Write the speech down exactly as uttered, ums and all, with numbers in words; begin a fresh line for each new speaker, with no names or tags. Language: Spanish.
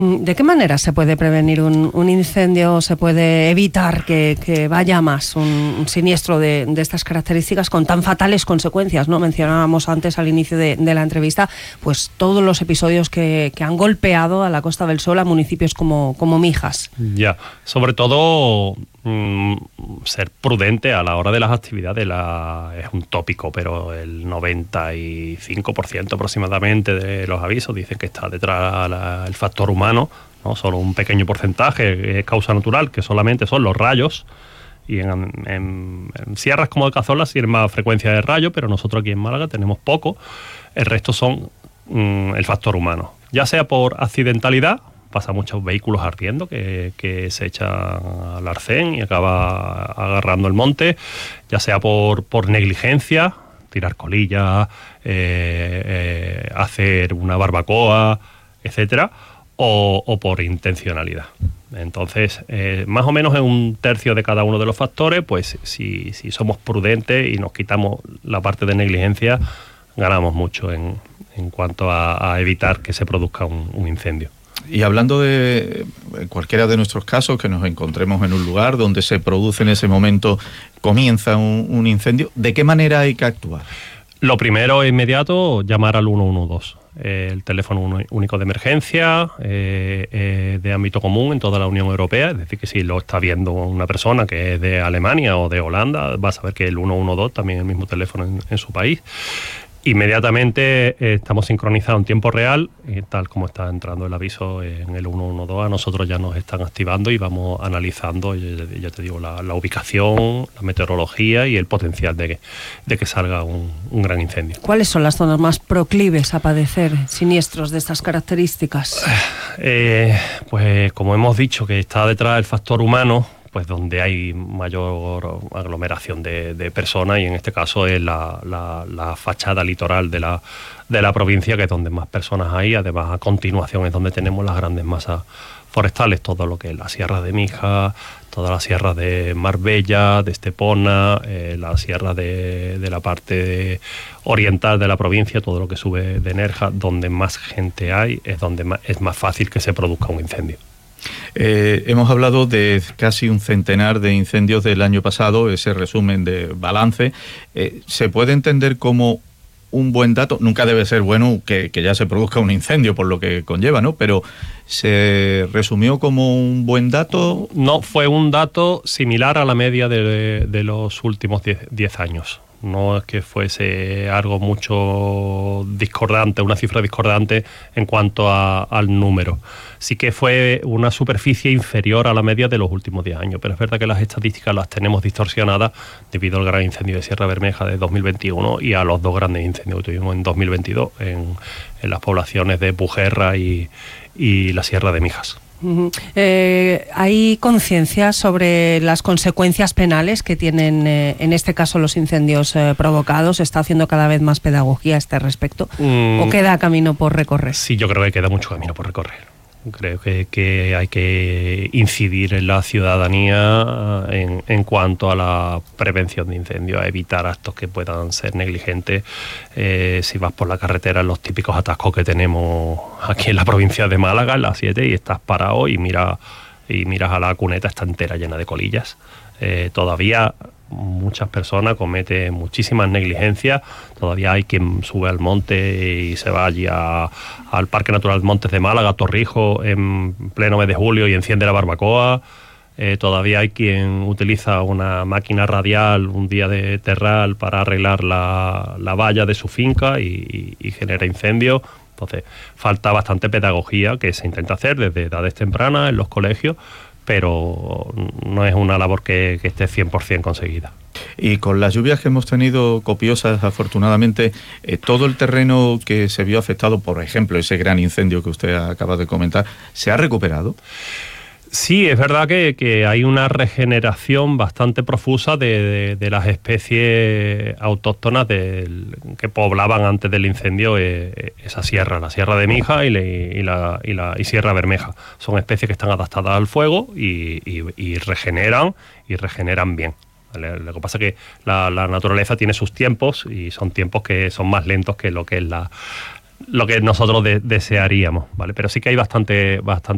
¿De qué manera se puede prevenir un, un incendio? ¿Se puede evitar que, que vaya más un, un siniestro de, de estas características con tan fatales consecuencias, ¿no? Mencionábamos antes al inicio de, de la entrevista pues todos los episodios que, que han golpeado a la Costa del Sol, a municipios como, como Mijas.
Ya, sobre todo mmm, ser prudente a la hora de las actividades. La, es un tópico, pero el noventa y cinco por ciento aproximadamente de los avisos dicen que está detrás la, el factor humano. ¿No? Solo un pequeño porcentaje es causa natural, que solamente son los rayos, y en, en, en sierras como de Cazorla sí hay más frecuencia de rayos, pero nosotros aquí en Málaga tenemos poco. El resto son mm, el factor humano, ya sea por accidentalidad, pasa muchos vehículos ardiendo que, que se echan al arcén y acaba agarrando el monte, ya sea por, por negligencia, tirar colillas, eh, eh, hacer una barbacoa, etcétera, O, o por intencionalidad. Entonces, eh, más o menos en un tercio de cada uno de los factores, pues si, si somos prudentes y nos quitamos la parte de negligencia, ganamos mucho en, en cuanto a, a evitar que se produzca un, un incendio.
Y hablando de cualquiera de nuestros casos, que nos encontremos en un lugar donde se produce en ese momento, comienza un, un incendio, ¿de qué manera hay que actuar?
Lo primero, inmediato, llamar al uno uno dos. Eh, el teléfono único de emergencia eh, eh, de ámbito común en toda la Unión Europea, es decir, que si lo está viendo una persona que es de Alemania o de Holanda, va a saber que el uno uno dos también es el mismo teléfono en, en su país. Inmediatamente eh, estamos sincronizados en tiempo real, eh, tal como está entrando el aviso en el uno uno dos, a nosotros ya nos están activando y vamos analizando, ya, ya te digo, la, la ubicación, la meteorología y el potencial de que, de que salga un, un gran incendio.
¿Cuáles son las zonas más proclives a padecer siniestros de estas características?
Eh, pues como hemos dicho, que está detrás el factor humano, pues donde hay mayor aglomeración de, de personas, y en este caso es la, la, la fachada litoral de la, de la provincia, que es donde más personas hay. Además, a continuación es donde tenemos las grandes masas forestales, todo lo que es la Sierra de Mijas, toda la Sierra de Marbella, de Estepona, eh, la Sierra de, de la parte de, oriental de la provincia, todo lo que sube de Nerja, donde más gente hay, es donde más, es más fácil que se produzca un incendio.
Eh, hemos hablado de casi un centenar de incendios del año pasado, ese resumen de balance. Eh, ¿Se puede entender como un buen dato? Nunca debe ser bueno que, que ya se produzca un incendio por lo que conlleva, ¿no? Pero ¿se resumió como un buen dato?
No, fue un dato similar a la media de, de los últimos diez años. No es que fuese algo mucho discordante, una cifra discordante en cuanto a, al número. Sí que fue una superficie inferior a la media de los últimos diez años, pero es verdad que las estadísticas las tenemos distorsionadas debido al gran incendio de Sierra Bermeja de dos mil veintiuno y a los dos grandes incendios que tuvimos en dos mil veintidós en, en las poblaciones de Pujerra y, y la Sierra de Mijas.
Uh-huh. Eh, ¿Hay conciencia sobre las consecuencias penales que tienen, eh, en este caso, los incendios eh, provocados? ¿Se está haciendo cada vez más pedagogía a este respecto? Mm. ¿O queda camino por recorrer?
Sí, yo creo que queda mucho camino por recorrer. Creo que, que hay que incidir en la ciudadanía en, en cuanto a la prevención de incendios, a evitar actos que puedan ser negligentes. Eh, si vas por la carretera, los típicos atascos que tenemos aquí en la provincia de Málaga, en la siete, y estás parado y, mira, y miras a la cuneta, está entera llena de colillas. Eh, todavía muchas personas cometen muchísimas negligencias. Todavía hay quien sube al monte y se va allí a, al Parque Natural Montes de Málaga, Torrijos, en pleno mes de julio y enciende la barbacoa. Eh, todavía hay quien utiliza una máquina radial un día de terral para arreglar la, la valla de su finca y, y, y genera incendios. Entonces falta bastante pedagogía que se intenta hacer desde edades tempranas en los colegios, pero no es una labor que, que esté cien por ciento conseguida.
Y con las lluvias que hemos tenido copiosas, afortunadamente, eh, todo el terreno que se vio afectado, por ejemplo, ese gran incendio que usted acaba de comentar, ¿se ha recuperado?
Sí, es verdad que, que hay una regeneración bastante profusa de, de, de las especies autóctonas del, que poblaban antes del incendio eh, esa sierra, la Sierra de Mijas y, le, y, la, y, la, y Sierra Bermeja. Son especies que están adaptadas al fuego y, y, y regeneran y regeneran bien. ¿Vale? Lo que pasa es que la, la naturaleza tiene sus tiempos y son tiempos que son más lentos que lo que es la lo que nosotros de, desearíamos, ¿vale? Pero sí que hay bastante bastante